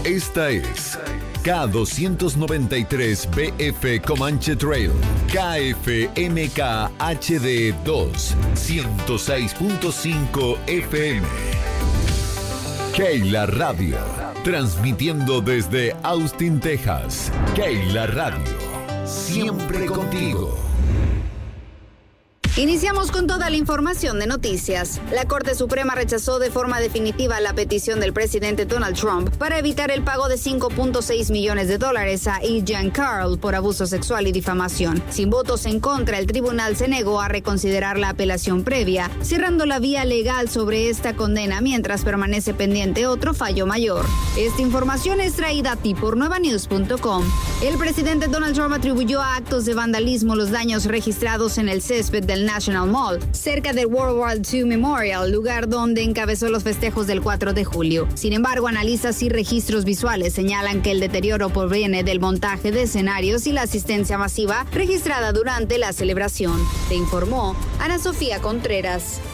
Esta es K293BF Comanche Trail, KFMK HD 2, 106.5 FM. Keila Radio, transmitiendo desde Austin, Texas. Keila Radio, siempre contigo. Iniciamos con toda la información de noticias. La Corte Suprema rechazó de forma definitiva la petición del presidente Donald Trump para evitar el pago de $5.6 millones a E. Jean Carl por abuso sexual y difamación. Sin votos en contra, el tribunal se negó a reconsiderar la apelación previa, cerrando la vía legal sobre esta condena mientras permanece pendiente otro fallo mayor. Esta información es traída a ti por nuevanews.com. El presidente Donald Trump atribuyó a actos de vandalismo los daños registrados en el césped del National Mall, cerca del World War II Memorial, lugar donde encabezó los festejos del 4 de julio. Sin embargo, analistas y registros visuales señalan que el deterioro proviene del montaje de escenarios y la asistencia masiva registrada durante la celebración. Te informó Ana Sofía Contreras.